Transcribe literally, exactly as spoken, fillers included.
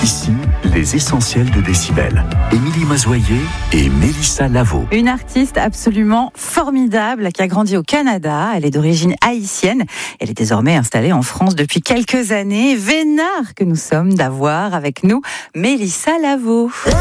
Ici, les essentiels de Décibel. Émilie Mazoyer et Mélissa Lavo. Une artiste absolument formidable qui a grandi au Canada. Elle est d'origine haïtienne. Elle est désormais installée en France depuis quelques années. Vénard que nous sommes d'avoir avec nous Mélissa Lavo.